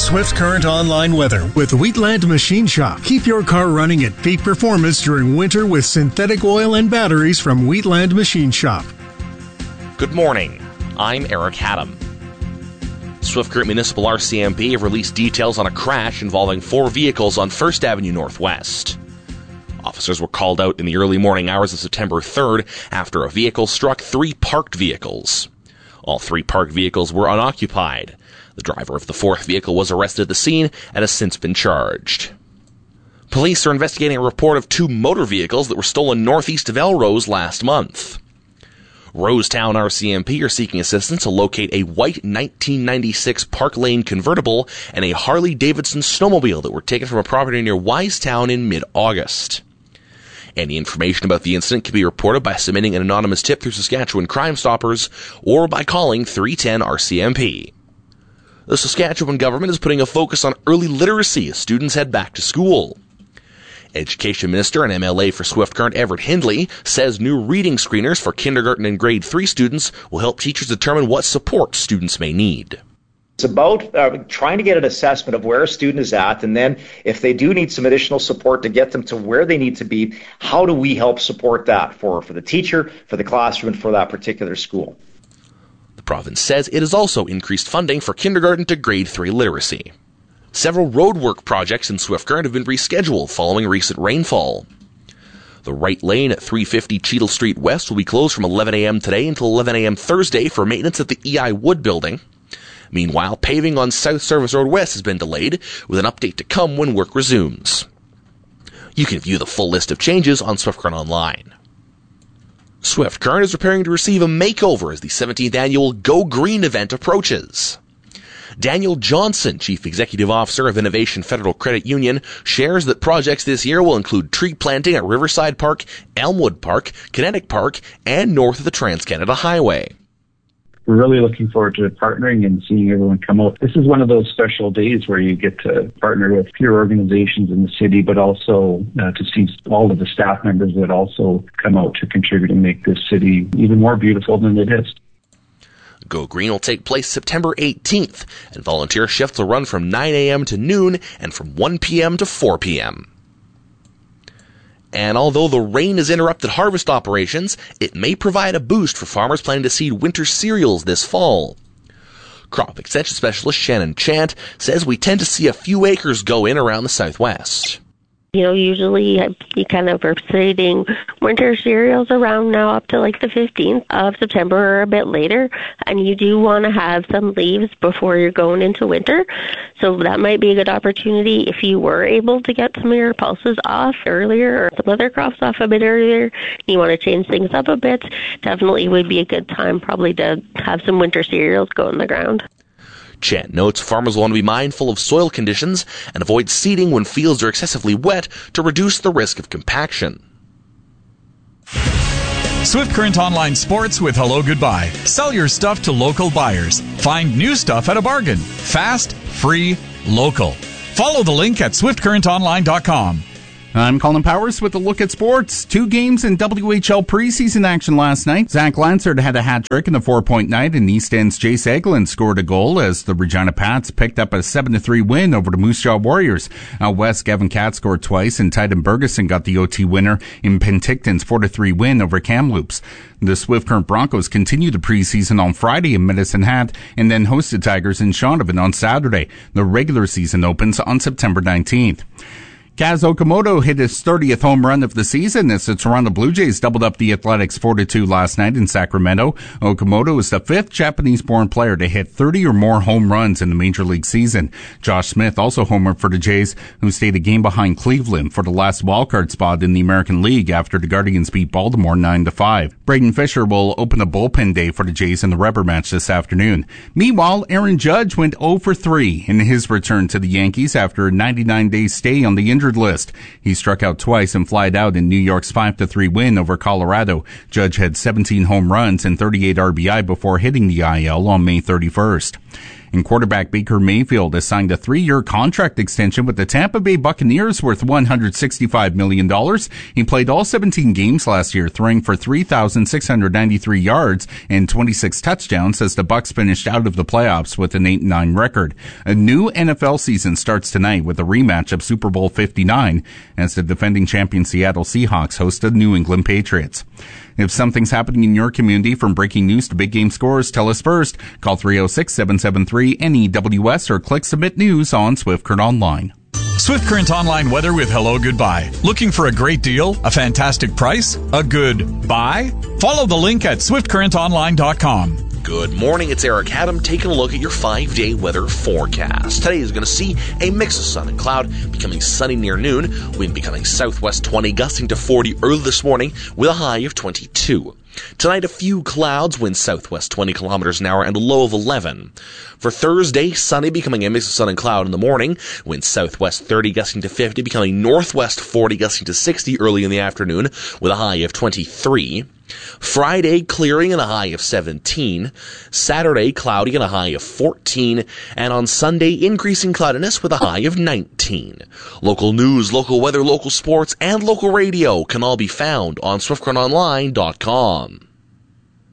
Swift Current Online weather with Wheatland Machine Shop. Keep your car running at peak performance during winter with synthetic oil and batteries from Wheatland Machine Shop. Good morning. I'm Eric Haddam. Swift Current Municipal RCMP have released details on a crash involving 4 vehicles on 1st Avenue Northwest. Officers were called out in the early morning hours of September 3rd after a vehicle struck 3 parked vehicles. All 3 parked vehicles were unoccupied. The driver of the 4th vehicle was arrested at the scene and has since been charged. Police are investigating a report of 2 motor vehicles that were stolen northeast of Elrose last month. Rosetown RCMP are seeking assistance to locate a white 1996 Park Lane convertible and a Harley-Davidson snowmobile that were taken from a property near Wisetown in mid-August. Any information about the incident can be reported by submitting an anonymous tip through Saskatchewan Crime Stoppers or by calling 310 RCMP. The Saskatchewan government is putting a focus on early literacy as students head back to school. Education Minister and MLA for Swift Current Everett Hindley says new reading screeners for kindergarten and grade 3 students will help teachers determine what support students may need. It's about trying to get an assessment of where a student is at, and then if they do need some additional support to get them to where they need to be, how do we help support that for the teacher, for the classroom, and for that particular school? The province says it has also increased funding for kindergarten to grade 3 literacy. Several roadwork projects in Swift Current have been rescheduled following recent rainfall. The right lane at 350 Cheadle Street West will be closed from 11 a.m. today until 11 a.m. Thursday for maintenance at the EI Wood building. Meanwhile, paving on South Service Road West has been delayed, with an update to come when work resumes. You can view the full list of changes on Swift Current Online. Swift Current is preparing to receive a makeover as the 17th annual Go Green event approaches. Daniel Johnson, Chief Executive Officer of Innovation Federal Credit Union, shares that projects this year will include tree planting at Riverside Park, Elmwood Park, Kinetic Park, and north of the Trans-Canada Highway. We're really looking forward to partnering and seeing everyone come out. This is one of those special days where you get to partner with peer organizations in the city, but also to see all of the staff members that also come out to contribute and make this city even more beautiful than it is. Go Green will take place September 18th, and volunteer shifts will run from 9 a.m. to noon and from 1 p.m. to 4 p.m. And although the rain has interrupted harvest operations, it may provide a boost for farmers planning to seed winter cereals this fall. Crop Extension Specialist Shannon Chant says we tend to see a few acres go in around the southwest. Usually you kind of are seeding winter cereals around now up to like the 15th of September or a bit later, and you do want to have some leaves before you're going into winter. So that might be a good opportunity if you were able to get some of your pulses off earlier or some other crops off a bit earlier. You want to change things up a bit. Definitely would be a good time probably to have some winter cereals go in the ground. Chant notes farmers want to be mindful of soil conditions and avoid seeding when fields are excessively wet to reduce the risk of compaction. Swift Current Online Sports with Hello Goodbye. Sell your stuff to local buyers. Find new stuff at a bargain. Fast, free, local. Follow the link at swiftcurrentonline.com. I'm Colin Powers with a look at sports. 2 games in WHL preseason action last night. Zach Lansard had a hat-trick in the 4-point night, and East End's Jace Eglin scored a goal as the Regina Pats picked up a 7-3 win over the Moose Jaw Warriors. Out west, Gavin Katz scored twice, and Titan Bergeson got the OT winner in Penticton's 4-3 win over Kamloops. The Swift Current Broncos continue the preseason on Friday in Medicine Hat and then host the Tigers in Shaunavon on Saturday. The regular season opens on September 19th. Kaz Okamoto hit his 30th home run of the season as the Toronto Blue Jays doubled up the Athletics 4-2 last night in Sacramento. Okamoto is the 5th Japanese-born player to hit 30 or more home runs in the Major League season. Josh Smith also homered for the Jays, who stayed a game behind Cleveland for the last wildcard spot in the American League after the Guardians beat Baltimore 9-5. Braden Fisher will open a bullpen day for the Jays in the rubber match this afternoon. Meanwhile, Aaron Judge went 0-3 in his return to the Yankees after a 99-day stay on the injury list. He struck out twice and flied out in New York's 5-3 win over Colorado. Judge had 17 home runs and 38 RBI before hitting the IL on May 31st. And quarterback Baker Mayfield has signed a 3-year contract extension with the Tampa Bay Buccaneers worth $165 million. He played all 17 games last year, throwing for 3,693 yards and 26 touchdowns as the Bucs finished out of the playoffs with an 8-9 record. A new NFL season starts tonight with a rematch of Super Bowl 59 as the defending champion Seattle Seahawks host the New England Patriots. If something's happening in your community, from breaking news to big game scores, tell us first. Call 306-773-NEWS or click Submit News on Swift Current Online. Swift Current Online weather with Hello Goodbye. Looking for a great deal, a fantastic price, a good buy? Follow the link at swiftcurrentonline.com. Good morning, it's Eric Adam taking a look at your 5-day weather forecast. Today is going to see a mix of sun and cloud, becoming sunny near noon, wind becoming southwest 20, gusting to 40 early this morning with a high of 22. Tonight, a few clouds, wind southwest 20 kilometers an hour, and a low of 11. For Thursday, sunny, becoming a mix of sun and cloud in the morning, wind southwest 30, gusting to 50, becoming northwest 40, gusting to 60 early in the afternoon, with a high of 23. Friday, clearing and a high of 17. Saturday, cloudy and a high of 14. And on Sunday, increasing cloudiness with a high of 19. Local news, local weather, local sports, and local radio can all be found on SwiftCurrentOnline.com.